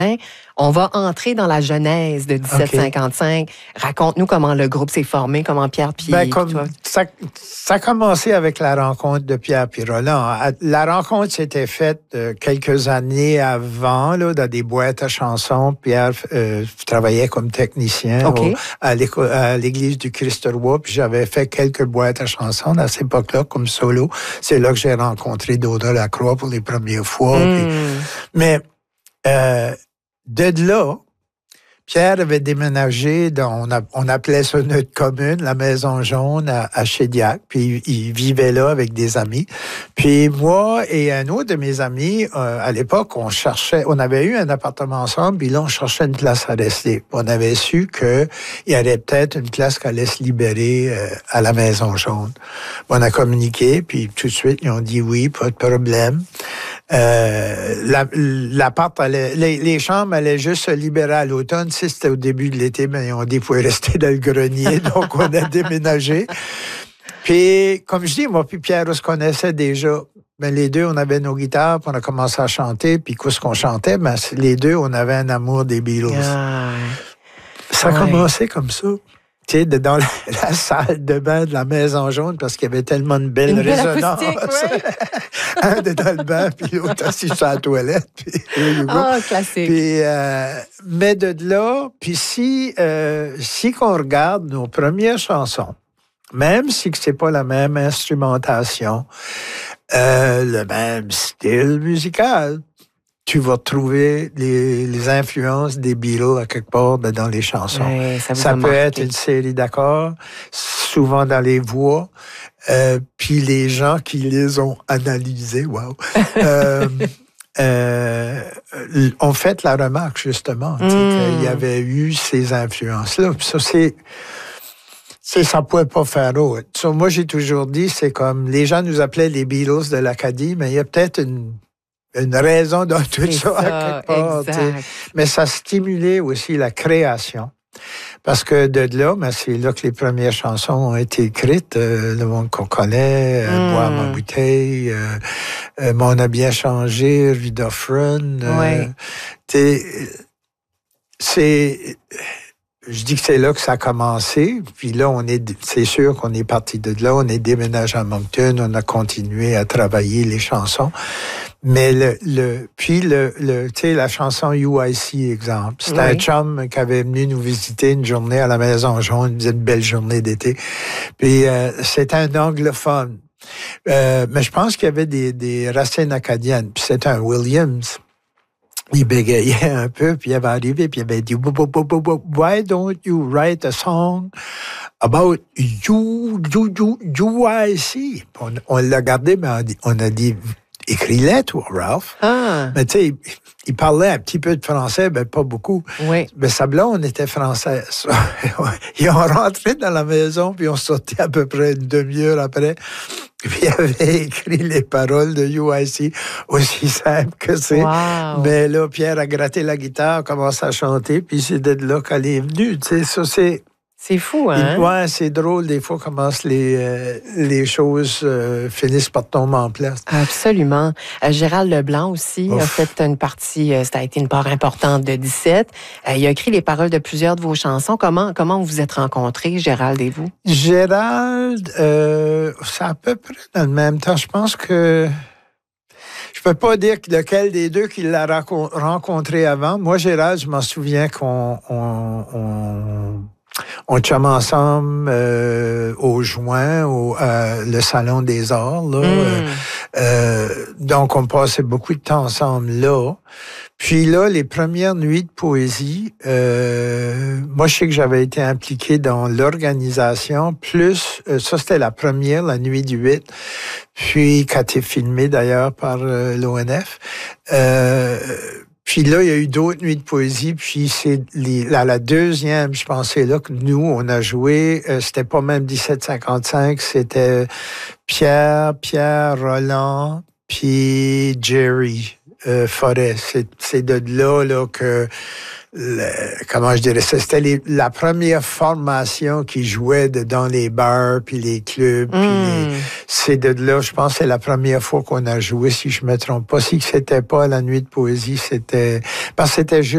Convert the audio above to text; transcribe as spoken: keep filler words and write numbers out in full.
On va entrer dans la genèse de dix-sept cinquante-cinq. Okay. Raconte-nous comment le groupe s'est formé, comment Pierre puis ben, comme toi. Ça, ça a commencé avec la rencontre de Pierre puis Roland. La rencontre s'était faite euh, quelques années avant, là, dans des boîtes à chansons. Pierre euh, travaillait comme technicien okay. au, à l'église du Christ-Roi, puis j'avais fait quelques boîtes à chansons à cette époque-là comme solo. C'est là que j'ai rencontré Dauda Lacroix pour les premières fois. Mm. Puis, mais euh, de là, Pierre avait déménagé, dans, on, a, on appelait ça notre commune, la Maison Jaune à, à Chédiac, puis il vivait là avec des amis. Puis moi et un autre de mes amis, euh, à l'époque, on cherchait, on avait eu un appartement ensemble, puis là, on cherchait une place à rester. On avait su qu'il y avait peut-être une place qui allait se libérer euh, à la Maison Jaune. On a communiqué, puis tout de suite, ils ont dit oui, pas de problème. Euh, la, l'appart allait, les, les chambres allaient juste se libérer à l'automne. Si c'était au début de l'été, ben, ils ont dit qu'il faut rester dans le grenier. Donc, on a déménagé. Puis, comme je dis, moi puis Pierre, on se connaissait déjà. Ben, les deux, on avait nos guitares, puis on a commencé à chanter. Puis, qu'est-ce qu'on chantait? Ben, les deux, on avait un amour des Beatles. Ah, ça a ouais. commencé comme ça. Tu sais, dans la, la salle de bain de la Maison Jaune, parce qu'il y avait tellement de belles Une résonances. Belle acoustique, ouais. Un était dans le bain, puis l'autre assis sur la toilette. Ah, oh, classique. Puis, euh, mais de là, puis si, euh, si qu'on regarde nos premières chansons, même si c'est pas la même instrumentation, euh, le même style musical, tu vas trouver les, les influences des Beatles à quelque part dans les chansons. Ouais, ça ça peut marqué. être une série d'accords, souvent dans les voix, euh, puis les gens qui les ont analysés, wow, euh, euh, ont fait la remarque justement mm. qu'il y avait eu ces influences-là. Puis ça, c'est... C'est, ça ne pouvait pas faire autre. So, moi, j'ai toujours dit, c'est comme, les gens nous appelaient les Beatles de l'Acadie, mais il y a peut-être une... une raison dans tout ça, ça, à quelque part. Exact. Mais ça stimulait aussi la création. Parce que de là, ben, c'est là que les premières chansons ont été écrites. Euh, le monde qu'on connaît, euh, mm. Boire ma bouteille, euh, euh, On a bien changé, Rue Dufresne. Euh, oui. C'est... Je dis que c'est là que ça a commencé. Puis là, on est, c'est sûr qu'on est parti de là. On est déménagé à Moncton. On a continué à travailler les chansons. Mais le, le, puis le, le, tu sais, la chanson U I C, exemple. C'était oui. un chum qui avait venu nous visiter une journée à la Maison Jaune. Une belle journée d'été. Puis, euh, c'était un anglophone. Euh, mais je pense qu'il y avait des, des racines acadiennes. Puis c'était un Williams. Il bégayait un peu, puis il avait arrivé, puis il avait dit, why don't you write a song about you, you, you, U I C? On, on l'a gardé, mais on, dit, on a dit, écris-les, toi, Ralph. Ah. Mais tu sais, il, il parlait un petit peu de français, mais pas beaucoup. Oui. Mais sa blonde était française. Ils ont rentré dans la maison, puis ils ont sorti à peu près une demi-heure après. Puis il avait écrit les paroles de U I C, aussi simple que c'est. Wow. Mais là, Pierre a gratté la guitare, commencé à chanter, puis c'est de là qu'elle est venue. Tu sais, ça, c'est... C'est fou, hein? Ouais, c'est drôle, des fois, comment les, euh, les choses euh, finissent par tomber en place. Absolument. Euh, Gérald Leblanc aussi Ouf. a fait une partie, euh, ça a été une part importante de dix-sept. Euh, il a écrit les paroles de plusieurs de vos chansons. Comment, comment vous vous êtes rencontrés, Gérald et vous? Gérald, euh, c'est à peu près dans le même temps. Je pense que... Je peux pas dire lequel des deux qui l'a rencontré avant. Moi, Gérald, je m'en souviens qu'on... On, on, On chum ensemble euh, au Joint, au euh, le Salon des Arts. Là. Mm. Euh, donc, on passait beaucoup de temps ensemble là. Puis là, les premières nuits de poésie, euh, moi, je sais que j'avais été impliqué dans l'organisation, plus, euh, ça, c'était la première, la nuit du huit, puis qui a été filmée d'ailleurs par euh, l'O N F. Euh, Puis là, il y a eu d'autres nuits de poésie. Puis c'est les, la, la deuxième, je pensais là que nous, on a joué. Euh, c'était pas même dix-sept cinquante-cinq, c'était Pierre, Pierre, Roland, puis Jerry euh, Forêt. C'est, c'est de là, là que... Le, comment je dirais ça, c'était les, la première formation qui jouait de, dans les bars puis les clubs. Mm. Puis les, c'est de là, je pense, c'est la première fois qu'on a joué, si je me trompe pas. Si c'était pas à la nuit de poésie, c'était parce que c'était juste